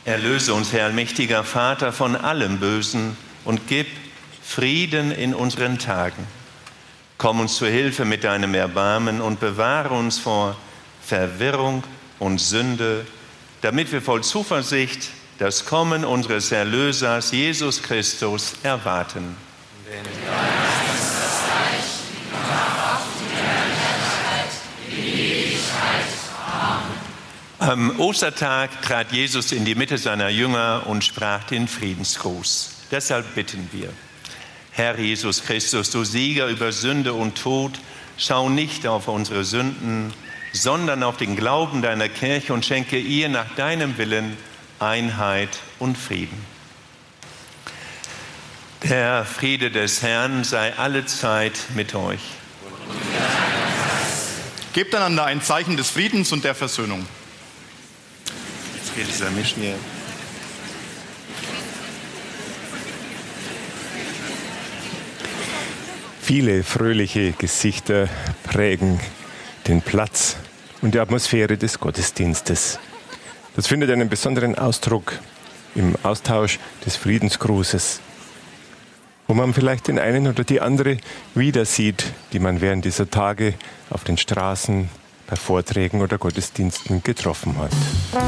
Erlöse uns, Herr allmächtiger Vater, von allem Bösen und gib Frieden in unseren Tagen. Komm uns zur Hilfe mit deinem Erbarmen und bewahre uns vor Verwirrung und Sünde, damit wir voll Zuversicht das Kommen unseres Erlösers, Jesus Christus, erwarten. Denn dein ist das Reich, die Kraft und die Herrlichkeit in Ewigkeit. Amen. Am Ostertag trat Jesus in die Mitte seiner Jünger und sprach den Friedensgruß. Deshalb bitten wir: Herr Jesus Christus, du Sieger über Sünde und Tod, schau nicht auf unsere Sünden, sondern auf den Glauben deiner Kirche und schenke ihr nach deinem Willen Einheit und Frieden. Der Friede des Herrn sei allezeit mit euch. Gebt einander ein Zeichen des Friedens und der Versöhnung. Jetzt geht dieser Mischen hier. Viele fröhliche Gesichter prägen den Platz und die Atmosphäre des Gottesdienstes. Das findet einen besonderen Ausdruck im Austausch des Friedensgrußes, wo man vielleicht den einen oder die andere wieder sieht, die man während dieser Tage auf den Straßen, bei Vorträgen oder Gottesdiensten getroffen hat.